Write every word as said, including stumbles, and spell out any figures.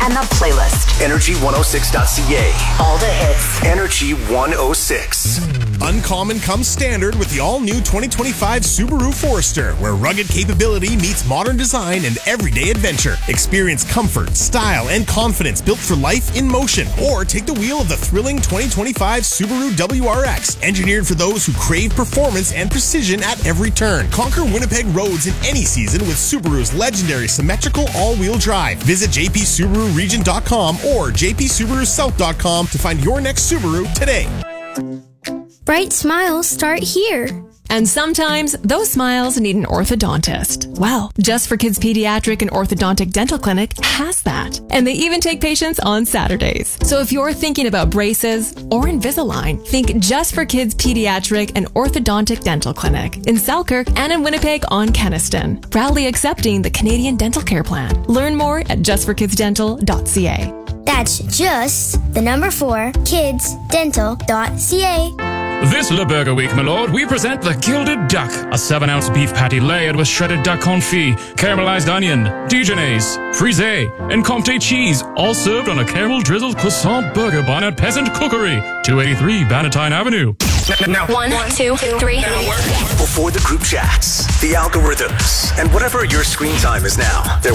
and the playlist. Energy one oh six dot c a. All the hits. Energy one oh six. Uncommon comes standard with the all-new twenty twenty-five Subaru Forester, where rugged capability meets modern design and everyday adventure. Experience comfort, style, and confidence built for life in motion. Or take the wheel of the thrilling twenty twenty-five Subaru W R X, engineered for those who crave performance and precision at every turn. Conquer Winnipeg roads in any season with Subaru's legendary symmetrical all-wheel drive. Visit j p subaru region dot com or j p subaru south dot com to find your next Subaru today. Bright smiles start here. And sometimes those smiles need an orthodontist. Well, Just for Kids Pediatric and Orthodontic Dental Clinic has that. And they even take patients on Saturdays. So if you're thinking about braces or Invisalign, think Just for Kids Pediatric and Orthodontic Dental Clinic in Selkirk and in Winnipeg on Kenaston. Proudly accepting the Canadian Dental Care Plan. Learn more at just for kids dental dot c a. That's just the number four, kids dental dot c a. This Le Burger Week, my lord, we present the Gilded Duck, a seven-ounce beef patty layered with shredded duck confit, caramelized onion, Dijonnaise, frisée, and Comté cheese, all served on a caramel-drizzled croissant burger bun at Peasant Cookery, two eighty-three Bannatyne Avenue. Now, one, two, three. Before the group chats, the algorithms, and whatever your screen time is now, there